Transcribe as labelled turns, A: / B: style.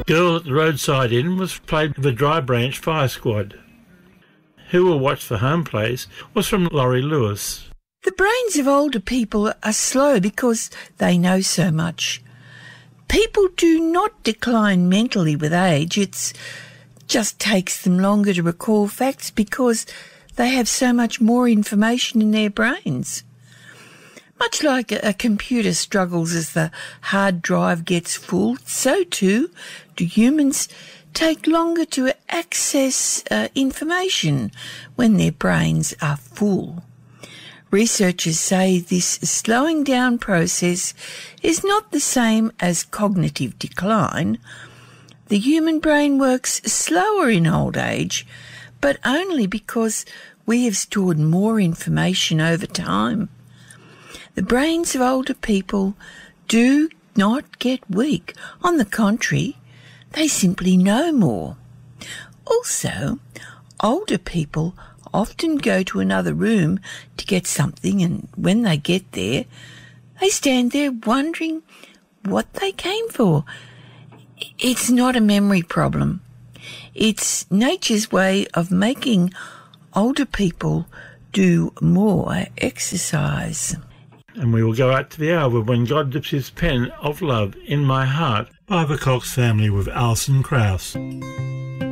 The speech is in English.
A: Girl at the Roadside Inn was played with the Dry Branch Fire Squad. Who Will Watch the Home Plays was from Laurie Lewis.
B: The brains of older people are slow because they know so much. People do not decline mentally with age. It just takes them longer to recall facts because they have so much more information in their brains. Much like a computer struggles as the hard drive gets full, so too do humans take longer to access information when their brains are full. Researchers say this slowing down process is not the same as cognitive decline. The human brain works slower in old age, but only because we have stored more information over time. The brains of older people do not get weak. On the contrary, they simply know more. Also, older people often go to another room to get something, and when they get there, they stand there wondering what they came for. It's not a memory problem. It's nature's way of making older people do more exercise.
A: And we will go out to the hour when God dips his pen of love in my heart by the Cox Family with Alison Krauss.